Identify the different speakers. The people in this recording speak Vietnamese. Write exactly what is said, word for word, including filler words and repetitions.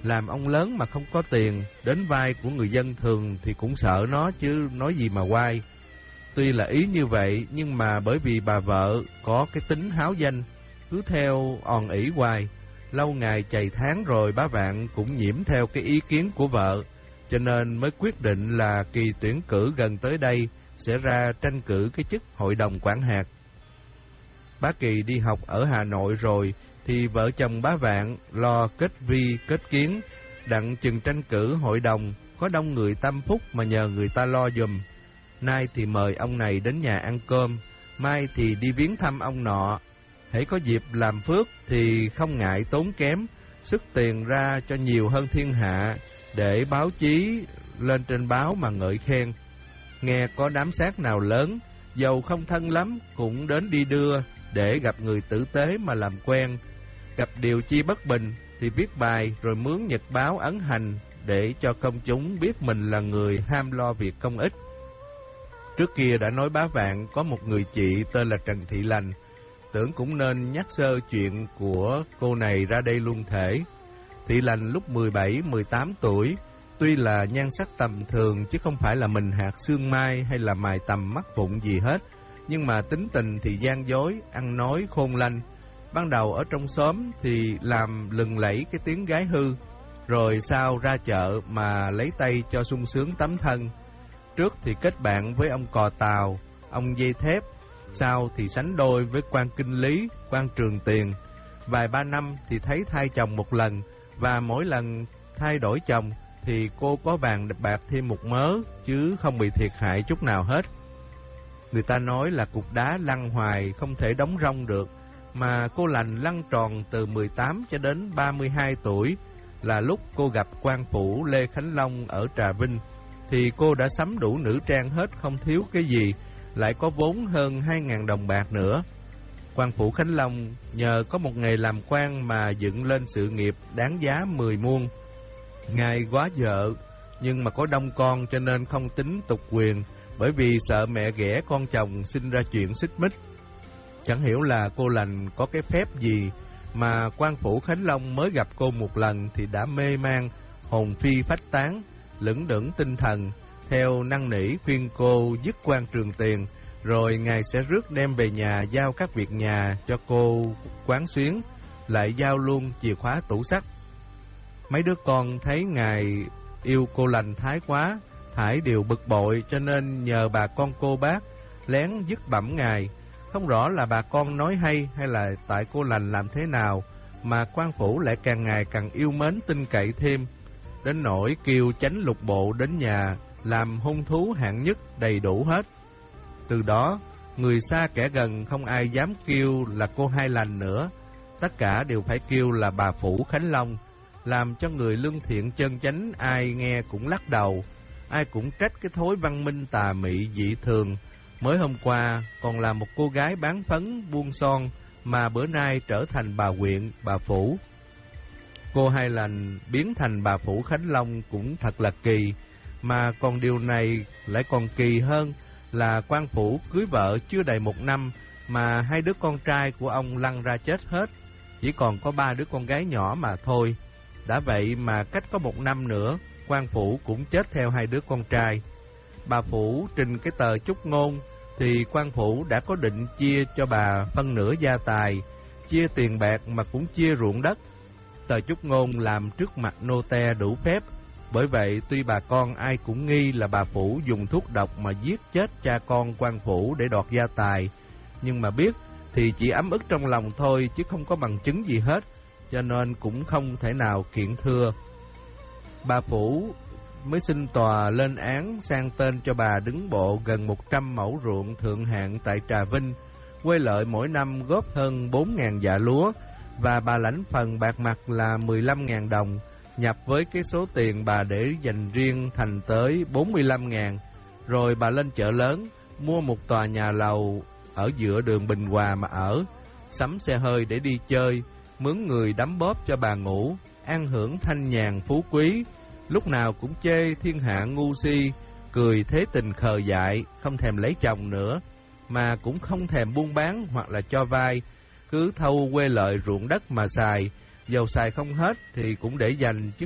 Speaker 1: Làm ông lớn mà không có tiền, đến vai của người dân thường thì cũng sợ nó chứ nói gì mà oai. Tuy là ý như vậy, nhưng mà bởi vì bà vợ có cái tính háo danh, cứ theo òn ỉ hoài, lâu ngày chày tháng rồi bá Vạn cũng nhiễm theo cái ý kiến của vợ, cho nên mới quyết định là kỳ tuyển cử gần tới đây sẽ ra tranh cử cái chức hội đồng quản hạt. Bá Kỳ đi học ở Hà Nội rồi, thì vợ chồng bá Vạn lo kết vi kết kiến, đặng chừng tranh cử hội đồng, có đông người tâm phúc mà nhờ người ta lo giùm. Nay thì mời ông này đến nhà ăn cơm, mai thì đi viếng thăm ông nọ. Hễ có dịp làm phước thì không ngại tốn kém, sức tiền ra cho nhiều hơn thiên hạ, để báo chí lên trên báo mà ngợi khen. Nghe có đám xác nào lớn, dầu không thân lắm cũng đến đi đưa, để gặp người tử tế mà làm quen. Gặp điều chi bất bình thì viết bài rồi mướn nhật báo ấn hành, để cho công chúng biết mình là người ham lo việc công ích. Trước kia đã nói bá Vạn có một người chị tên là Trần Thị Lành, tưởng cũng nên nhắc sơ chuyện của cô này ra đây luôn thể. Thị Lành lúc mười bảy mười tám tuổi, tuy là nhan sắc tầm thường chứ không phải là mình hạt xương mai hay là mài tầm mắt vụn gì hết, nhưng mà tính tình thì gian dối, ăn nói khôn lanh. Ban đầu ở trong xóm thì làm lừng lẫy cái tiếng gái hư, rồi sau ra chợ mà lấy tay cho sung sướng tấm thân. Trước thì kết bạn với ông Cò Tàu, ông Dây Thép, sau thì sánh đôi với quan Kinh Lý, quan Trường Tiền. Vài ba năm thì thấy thay chồng một lần, và mỗi lần thay đổi chồng thì cô có vàng bạc thêm một mớ, chứ không bị thiệt hại chút nào hết. Người ta nói là cục đá lăn hoài không thể đóng rông được, mà cô Lành lăn tròn từ mười tám cho đến ba mươi hai tuổi, là lúc cô gặp quan phủ Lê Khánh Long ở Trà Vinh, thì cô đã sắm đủ nữ trang hết, không thiếu cái gì, lại có vốn hơn hai ngàn đồng bạc nữa. Quan phủ Khánh Long nhờ có một nghề làm quan mà dựng lên sự nghiệp đáng giá mười muôn. Ngài quá vợ, nhưng mà có đông con cho nên không tính tục quyền, bởi vì sợ mẹ ghẻ con chồng sinh ra chuyện xích mích. Chẳng hiểu là cô Lành có cái phép gì mà quan phủ Khánh Long mới gặp cô một lần thì đã mê man, hồn phi phách tán, lững đững tinh thần, theo năn nỉ khuyên cô dứt quan Trường Tiền, rồi Ngài sẽ rước đem về nhà giao các việc nhà cho cô quán xuyến, lại giao luôn chìa khóa tủ sắt. Mấy đứa con thấy Ngài yêu cô Lành thái quá, thải đều bực bội, cho nên nhờ bà con cô bác lén dứt bẩm Ngài. Không rõ là bà con nói hay hay là tại cô Lành làm thế nào mà quan phủ lại càng ngày càng yêu mến tin cậy thêm, đến nỗi kêu chánh lục bộ đến nhà làm hung thú hạng nhất đầy đủ hết. Từ đó, người xa kẻ gần không ai dám kêu là cô Hai Lành nữa, tất cả đều phải kêu là bà Phủ Khánh Long, làm cho người lương thiện chân chánh ai nghe cũng lắc đầu, ai cũng trách cái thói văn minh tà mị dị thường. Mới hôm qua còn là một cô gái bán phấn buôn son, mà bữa nay trở thành bà huyện, bà Phủ. Cô Hai Lành biến thành bà Phủ Khánh Long cũng thật là kỳ, mà còn điều này lại còn kỳ hơn là quan phủ cưới vợ chưa đầy một năm mà hai đứa con trai của ông lăn ra chết hết, chỉ còn có ba đứa con gái nhỏ mà thôi. Đã vậy mà cách có một năm nữa, quan phủ cũng chết theo hai đứa con trai. Bà Phủ trình cái tờ chúc ngôn thì quan phủ đã có định chia cho bà phân nửa gia tài, chia tiền bạc mà cũng chia ruộng đất. Tờ chúc ngôn làm trước mặt nô te đủ phép, bởi vậy tuy bà con ai cũng nghi là bà Phủ dùng thuốc độc mà giết chết cha con quan phủ để đoạt gia tài, nhưng mà biết thì chỉ ấm ức trong lòng thôi chứ không có bằng chứng gì hết, cho nên cũng không thể nào kiện thưa. Bà Phủ mới xin tòa lên án sang tên cho bà đứng bộ gần một trăm mẫu ruộng thượng hạng tại Trà Vinh, quê lợi mỗi năm góp hơn bốn ngàn dạ lúa, và bà lãnh phần bạc mặt là mười lăm ngàn đồng, nhập với cái số tiền bà để dành riêng thành tới bốn mươi lăm ngàn. Rồi bà lên chợ lớn, mua một tòa nhà lầu ở giữa đường Bình Hòa mà ở, sắm xe hơi để đi chơi, mướn người đấm bóp cho bà ngủ, ăn hưởng thanh nhàn phú quý, lúc nào cũng chê thiên hạ ngu si, cười thế tình khờ dại, không thèm lấy chồng nữa, mà cũng không thèm buôn bán hoặc là cho vay, cứ thâu quê lợi ruộng đất mà xài, dầu xài không hết thì cũng để dành chứ